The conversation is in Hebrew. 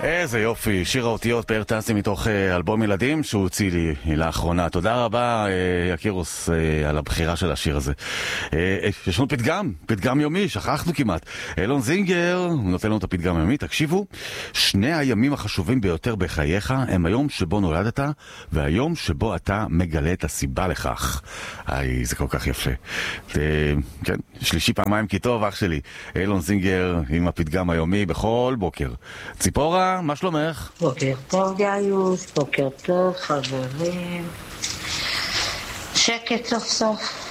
איזה יופי, שיר האותיות פאר טסי מתוך אלבום ילדים שהוא הוציא לי לאחרונה. תודה רבה יקירוס על הבחירה של השיר הזה. יש לנו פתגם יומי, שכחנו כמעט. אילון זינגר נותן לנו את הפתגם היומי, תקשיבו. 2 הימים החשובים ביותר בחייך הם היום שבו נולדת והיום שבו אתה מגלה את הסיבה לכך. זה כל כך יפה. כן, שלישי פעמיים כי טוב, אח שלי. אילון זינגר עם הפתגם היומי בכל בוקר. ציפורה, מה שלומך? בוקר טוב גיוס, בוקר טוב חברים. שקט סוף סוף.